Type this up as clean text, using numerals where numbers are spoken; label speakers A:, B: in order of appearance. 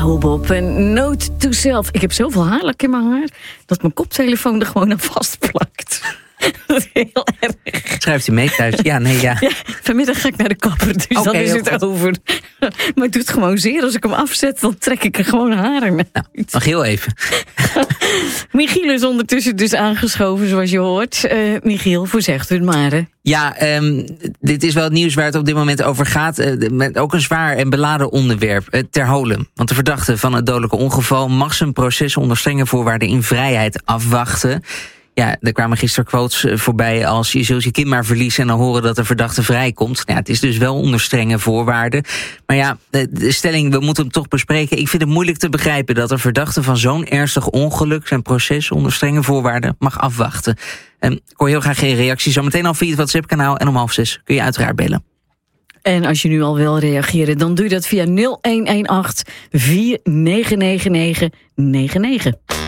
A: Douwe Bob en Note to Self. Ik heb zoveel haarlak in mijn haar dat mijn koptelefoon er gewoon aan vastplakt. Dat is heel erg.
B: Schrijft u mee thuis? Ja.
A: Vanmiddag ga ik naar de kapper, dus dan is het over. Maar het doet gewoon zeer. Als ik hem afzet, dan trek ik er gewoon haren uit.
B: Nou, nog heel even.
A: Michiel is ondertussen dus aangeschoven, zoals je hoort. Michiel, hoe zegt u het maar? Hè?
B: Ja, dit is wel het nieuws waar het op dit moment over gaat. Met ook een zwaar en beladen onderwerp. Ter Holem. Want de verdachte van het dodelijke ongeval mag zijn proces onder strenge voorwaarden in vrijheid afwachten. Ja, er kwamen gisteren quotes voorbij als je zult je kind maar verliezen en dan horen dat de verdachte vrijkomt. Ja, het is dus wel onder strenge voorwaarden. Maar ja, de stelling, we moeten hem toch bespreken. Ik vind het moeilijk te begrijpen dat een verdachte van zo'n ernstig ongeluk zijn proces onder strenge voorwaarden mag afwachten. Ik hoor heel graag geen reactie. Zometeen al via het WhatsApp-kanaal en om 5:30 kun je uiteraard bellen.
A: En als je nu al wil reageren, dan doe je dat via 0118 4999 99.